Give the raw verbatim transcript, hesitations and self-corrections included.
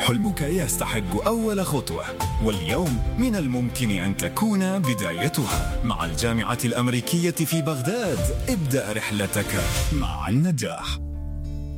حلمك يستحق أول خطوة، واليوم من الممكن أن تكون بدايتها. مع الجامعة الأمريكية في بغداد ابدأ رحلتك مع النجاح.